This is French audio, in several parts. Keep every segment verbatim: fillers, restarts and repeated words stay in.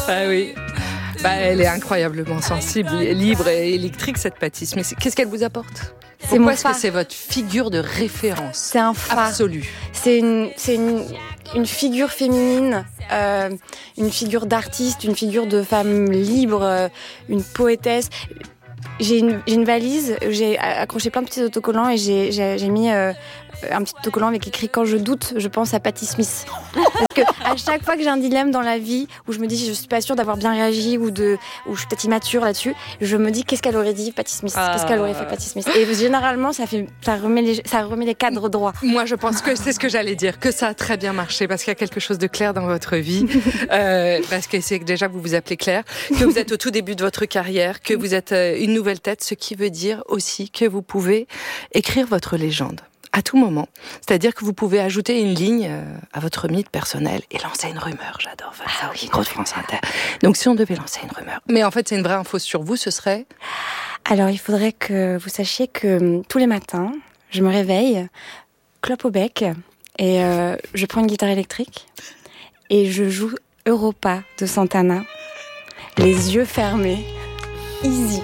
Ah oui. Bah, elle est incroyablement sensible, libre et électrique, cette Pâtisse. Mais qu'est-ce qu'elle vous apporte ? C'est Pourquoi mon est-ce que phare. c'est votre figure de référence ? C'est un phare. Absolu. C'est une, c'est une, une figure féminine, euh, une figure d'artiste, une figure de femme libre, euh, une poétesse. J'ai une, j'ai une valise, j'ai accroché plein de petits autocollants et j'ai, j'ai, j'ai mis euh, un petit autocollant avec écrit « Quand je doute, je pense à Patti Smith ». Parce que à chaque fois que j'ai un dilemme dans la vie où je me dis je suis pas sûre d'avoir bien réagi ou de ou je suis peut-être immature là-dessus, je me dis qu'est-ce qu'elle aurait dit Patti Smith, Ah. qu'est-ce qu'elle aurait fait Patti Smith. Et généralement ça fait ça remet les ça remet les cadres droits. Moi, je pense que c'est ce que j'allais dire, que ça a très bien marché, parce qu'il y a quelque chose de clair dans votre vie, euh, parce que c'est que déjà vous vous appelez Claire, que vous êtes au tout début de votre carrière, que vous êtes euh, une nouvelle tête, ce qui veut dire aussi que vous pouvez écrire votre légende à tout moment. C'est-à-dire que vous pouvez ajouter une ligne euh, à votre mythe personnel et lancer une rumeur. J'adore faire ça, oui, grosse France Inter. Donc si on devait lancer une rumeur, mais en fait c'est une vraie info sur vous, ce serait... Alors il faudrait que vous sachiez que hum, tous les matins, je me réveille, clope au bec et euh, je prends une guitare électrique et je joue Europa de Santana, les yeux fermés, easy.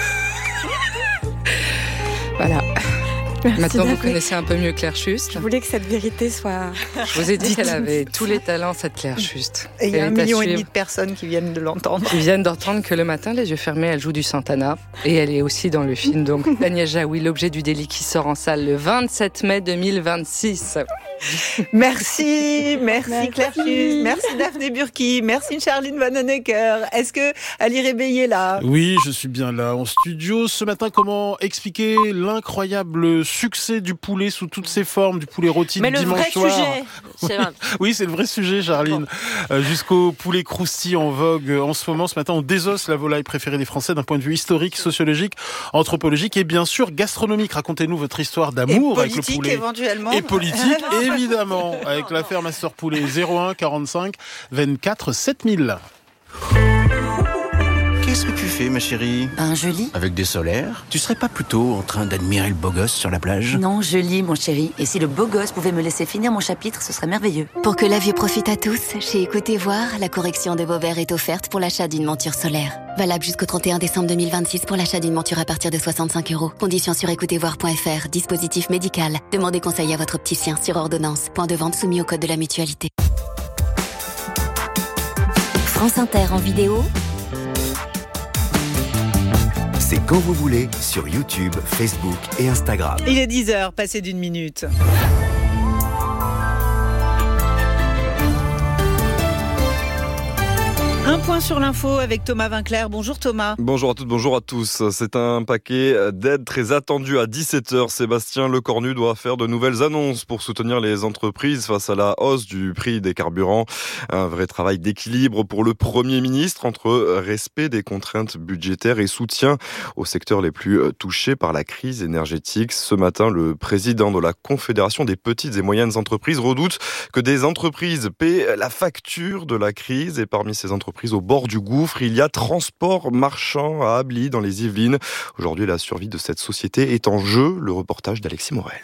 Voilà. Merci Maintenant, vous d'appeler. connaissez un peu mieux Claire Schust. Je voulais que cette vérité soit... Je vous ai dit qu'elle avait tous les talents, cette Claire Schust. Et il y a un Elle est à million et suivre. demi de personnes qui viennent de l'entendre. Ils viennent d'entendre que le matin, les yeux fermés, elle joue du Santana. Et elle est aussi dans le film, donc, Agnès Jaoui, l'objet du délit, qui sort en salle le vingt-sept mai deux mille vingt-six. Merci, merci, Merci. Claire Schust, merci Daphné Burki, merci Charline Vanhoenacker. Est-ce que Ali Rebey est là ? Oui, je suis bien là en studio. Ce matin, comment expliquer l'incroyable succès du poulet sous toutes ses formes, du poulet rôti Mais de le dimanche vrai soir. sujet, c'est vrai. Oui, c'est le vrai sujet, Charline. Euh, jusqu'au poulet croustillant en vogue en ce moment. Ce matin, on désosse la volaille préférée des Français d'un point de vue historique, sociologique, anthropologique et bien sûr gastronomique. Racontez-nous votre histoire Et d'amour avec le politique poulet. éventuellement. Et politique, évidemment, avec l'affaire Master Poulet zéro un quarante-cinq vingt-quatre sept mille. Qu'est-ce que tu fais, ma chérie ? Ben, je lis. Avec des solaires ? Tu serais pas plutôt en train d'admirer le beau gosse sur la plage ? Non, je lis, mon chéri. Et si le beau gosse pouvait me laisser finir mon chapitre, ce serait merveilleux. Pour que la vue profite à tous, chez Écoutez Voir, la correction de vos verres est offerte pour l'achat d'une monture solaire. Valable jusqu'au trente et un décembre deux mille vingt-six pour l'achat d'une monture à partir de soixante-cinq euros. Conditions sur écoutez voir point f r. Dispositif médical. Demandez conseil à votre opticien sur ordonnance. Point de vente soumis au code de la mutualité. France Inter en vidéo. C'est quand vous voulez sur YouTube, Facebook et Instagram. Il est dix heures, passé d'une minute. Un point sur l'info avec Thomas Vinclair. Bonjour Thomas. Bonjour à toutes, bonjour à tous. C'est un paquet d'aides très attendu à dix-sept heures. Sébastien Lecornu doit faire de nouvelles annonces pour soutenir les entreprises face à la hausse du prix des carburants. Un vrai travail d'équilibre pour le Premier ministre entre respect des contraintes budgétaires et soutien aux secteurs les plus touchés par la crise énergétique. Ce matin, le président de la Confédération des petites et moyennes entreprises redoute que des entreprises paient la facture de la crise. Et parmi ces entreprises au bord du gouffre, il y a Transport Marchand à Ably dans les Yvelines. Aujourd'hui, la survie de cette société est en jeu. Le reportage d'Alexis Morel.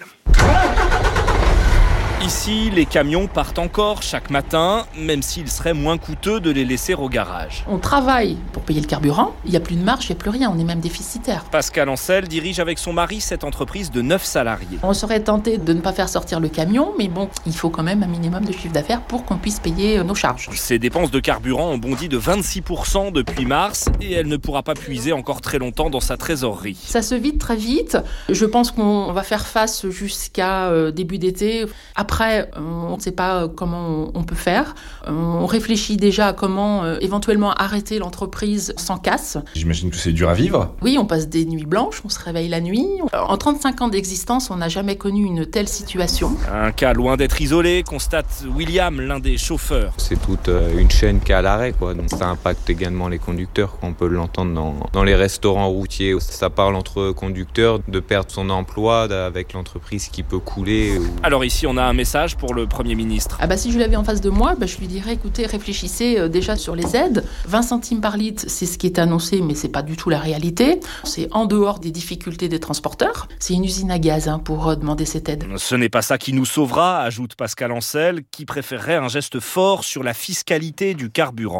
Ici, les camions partent encore chaque matin, même s'il serait moins coûteux de les laisser au garage. On travaille pour payer le carburant, il n'y a plus de marge, il n'y a plus rien, on est même déficitaire. Pascal Ancel dirige avec son mari cette entreprise de neuf salariés. On serait tenté de ne pas faire sortir le camion, mais bon, il faut quand même un minimum de chiffre d'affaires pour qu'on puisse payer nos charges. Ses dépenses de carburant ont bondi de vingt-six pour cent depuis mars et elle ne pourra pas puiser encore très longtemps dans sa trésorerie. Ça se vide très vite, je pense qu'on va faire face jusqu'à euh, début d'été. Après, on ne sait pas comment on peut faire. On réfléchit déjà à comment euh, éventuellement arrêter l'entreprise sans casse. J'imagine que c'est dur à vivre. Oui, on passe des nuits blanches, on se réveille la nuit. En trente-cinq ans d'existence, on n'a jamais connu une telle situation. Un cas loin d'être isolé, constate William, l'un des chauffeurs. C'est toute une chaîne qui est à l'arrêt, quoi. Donc ça impacte également les conducteurs. On peut l'entendre dans, dans les restaurants routiers. Ça parle entre conducteurs de perdre son emploi avec l'entreprise qui peut couler. Ou... Alors ici, on a un message pour le Premier ministre. Ah bah si je l'avais en face de moi, bah je lui dirais écoutez, réfléchissez euh, déjà sur les aides. vingt centimes par litre, c'est ce qui est annoncé, mais c'est pas du tout la réalité. C'est en dehors des difficultés des transporteurs. C'est une usine à gaz hein, pour euh, demander cette aide. Ce n'est pas ça qui nous sauvera, ajoute Pascal Ancel, qui préférerait un geste fort sur la fiscalité du carburant.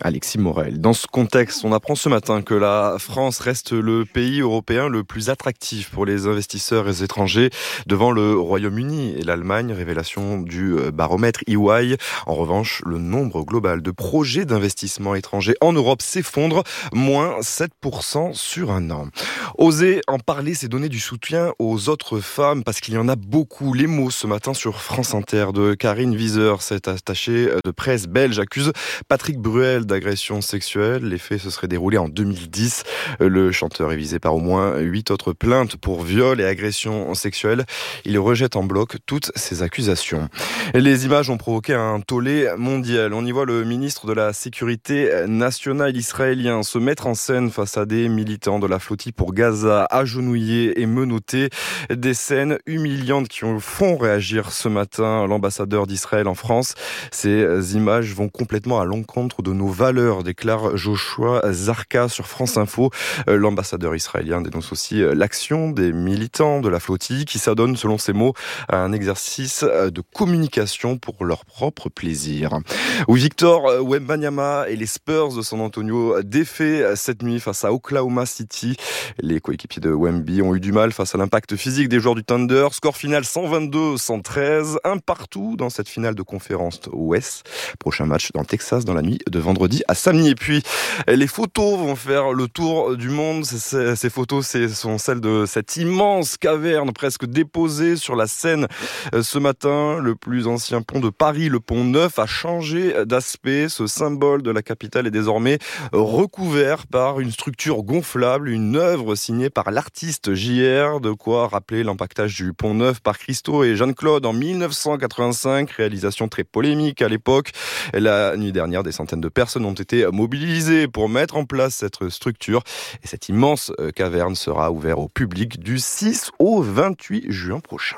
Alexis Morel. Dans ce contexte, on apprend ce matin que la France reste le pays européen le plus attractif pour les investisseurs étrangers devant le Royaume-Uni et l'Allemagne, révélation du baromètre E Y. En revanche, le nombre global de projets d'investissement étrangers en Europe s'effondre, moins sept pour cent sur un an. Oser en parler, c'est donner du soutien aux autres femmes parce qu'il y en a beaucoup. Les mots ce matin sur France Inter de Karine Wieser, cette attachée de presse belge, accuse Patrick Bruel d'agression sexuelle. Les faits se seraient déroulés en deux mille dix. Le chanteur est visé par au moins huit autres plaintes pour viol et agression sexuelle. Il rejette en bloc toutes ces accusations. Les images ont provoqué un tollé mondial. On y voit le ministre de la Sécurité nationale israélien se mettre en scène face à des militants de la flottille pour Gaza, agenouillés et menottés. Des scènes humiliantes qui font réagir ce matin l'ambassadeur d'Israël en France. Ces images vont complètement à l'encontre de nos valeurs, déclare Joshua Zarka sur France Info. L'ambassadeur israélien dénonce aussi l'action des militants de la flottille qui s'adonnent, selon ses mots, à un exercice de communication pour leur propre plaisir. Où Victor Wembanyama et les Spurs de San Antonio défaits cette nuit face à Oklahoma City. Les coéquipiers de Wemby ont eu du mal face à l'impact physique des joueurs du Thunder. Score final cent vingt-deux à cent treize. Un partout dans cette finale de conférence Ouest. Prochain match dans le Texas dans la nuit de vendredi à samedi. Et puis, les photos vont faire le tour du monde. Ces, ces photos, ce sont celles de cette immense caverne presque déposée sur la Seine ce matin. Le plus ancien pont de Paris, le pont Neuf, a changé d'aspect. Ce symbole de la capitale est désormais recouvert par une structure gonflable, une œuvre signée par l'artiste J R, de quoi rappeler l'empaquetage du pont Neuf par Christo et Jeanne-Claude en mille neuf cent quatre-vingt-cinq, réalisation très polémique à l'époque. La nuit dernière, des centaines de personnes ont été mobilisées pour mettre en place cette structure et cette immense caverne sera ouverte au public du six au vingt-huit juin prochain.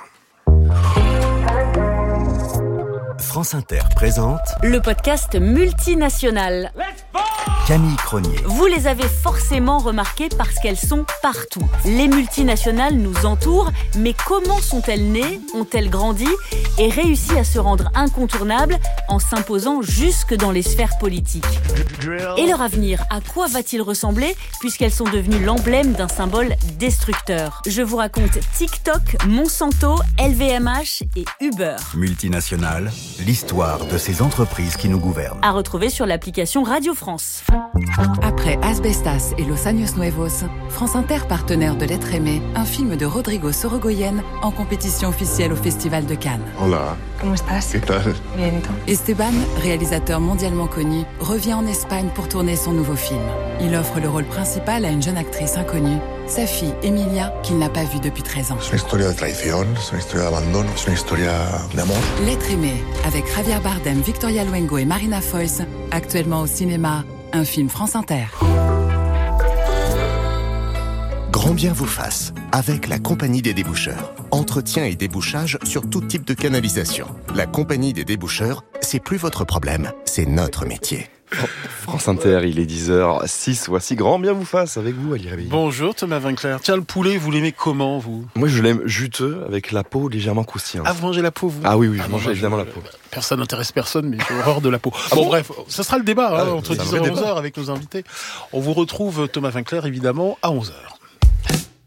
France Inter présente le podcast multinational. Camille Cronier. Vous les avez forcément remarquées parce qu'elles sont partout. Les multinationales nous entourent, mais comment sont-elles nées, ont-elles grandi et réussi à se rendre incontournables en s'imposant jusque dans les sphères politiques ? Et leur avenir, à quoi va-t-il ressembler puisqu'elles sont devenues l'emblème d'un symbole destructeur ? Je vous raconte TikTok, Monsanto, L V M H et Uber. Multinationales, l'histoire de ces entreprises qui nous gouvernent. À retrouver sur l'application Radio France. Après Asbestas et Los Años Nuevos, France Inter, partenaire de L'être aimé, un film de Rodrigo Sorogoyen en compétition officielle au Festival de Cannes. Hola. ¿Cómo estás? ¿Qué tal? Bien. Esteban, réalisateur mondialement connu, revient en Espagne pour tourner son nouveau film. Il offre le rôle principal à une jeune actrice inconnue, sa fille Emilia, qu'il n'a pas vue depuis treize ans. C'est une histoire de traición, c'est une histoire d'abandon, c'est une histoire d'amour. L'être aimé, avec Javier Bardem, Victoria Luengo et Marina Foïs, actuellement au cinéma. Un film France Inter. Grand bien vous fasse, avec la Compagnie des déboucheurs. Entretien et débouchage sur tout type de canalisation. La Compagnie des déboucheurs, c'est plus votre problème, c'est notre métier. France Inter, il est dix heures six. Voici Grand bien vous fasse avec vous, Ali Réveillé. Bonjour Thomas Vinclair. Tiens, le poulet, vous l'aimez comment, vous ? Moi, je l'aime juteux, avec la peau légèrement croustillante. Ah, vous mangez la peau, vous ? Ah oui, oui, je ah, mange non, évidemment je... la peau. Personne n'intéresse personne, mais j'ai horreur de la peau. Ah bon, bref, ça sera le débat, hein, ah, entre dix heures et onze heures avec nos invités. On vous retrouve, Thomas Vinclair, évidemment, à onze heures.